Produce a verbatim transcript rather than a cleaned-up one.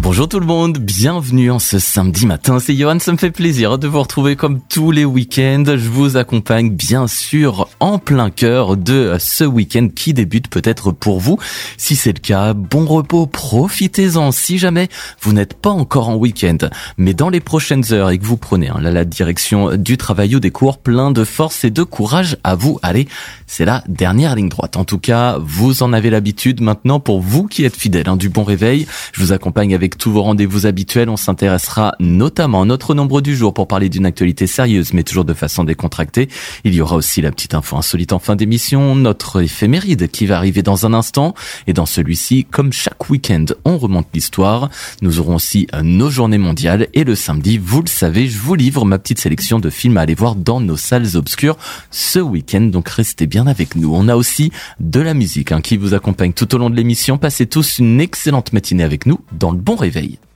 Bonjour tout le monde, bienvenue en ce samedi matin, c'est Johan, ça me fait plaisir de vous retrouver comme tous les week-ends. Je vous accompagne bien sûr en plein cœur de ce week-end qui débute peut-être pour vous. Si c'est le cas, bon repos, profitez-en. Si jamais vous n'êtes pas encore en week-end, mais dans les prochaines heures et que vous prenez hein, là, la direction du travail ou des cours, plein de force et de courage à vous. Allez, c'est la dernière ligne droite. En tout cas, vous en avez l'habitude. Maintenant, pour vous qui êtes fidèles hein, du bon réveil, je vous accompagne avec tous vos rendez-vous habituels. On s'intéressera notamment à notre nombre du jour pour parler d'une actualité sérieuse, mais toujours de façon décontractée. Il y aura aussi la petite info insolite en fin d'émission, notre éphéméride qui va arriver dans un instant. Et dans celui-ci, comme chaque week-end, on remonte l'histoire. Nous aurons aussi nos journées mondiales. Et le samedi, vous le savez, je vous livre ma petite sélection de films à aller voir dans nos salles obscures ce week-end. Donc restez bien avec nous. On a aussi de la musique hein, qui vous accompagne tout au long de l'émission. Passez tous une excellente matinée avec nous dans le bon réveil.